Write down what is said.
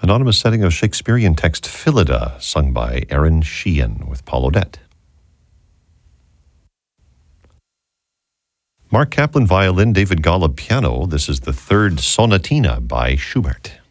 anonymous setting of Shakespearean text Philida, sung by Aaron Sheehan with Paul Odette. Mark Kaplan violin, David Golub piano. This is the third sonatina by Schubert.